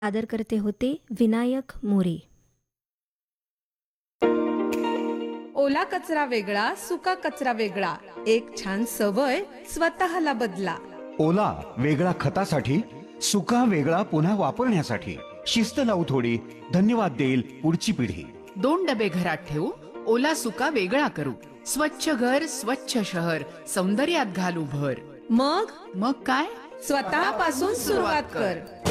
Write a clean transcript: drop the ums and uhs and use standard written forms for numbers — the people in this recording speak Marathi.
सादर करते होते विनायक मोरे. ओला कचरा वेगळा, सुका कचरा वेगळा. एक छान सवय स्वतःला बदला. ओला वेगळा खतासाठी, सुका वेगळा पुन्हा वापरण्यासाठी. शिस्त लावू थोडी, धन्यवाद देईल पुढची पिढी. 2 डबे घरात ठेवू, ओला सुका वेगळा करू. स्वच्छ घर, स्वच्छ शहर, सौंदर्यात घालू भर. मग मग काय? स्वतःपासून सुरुवात कर.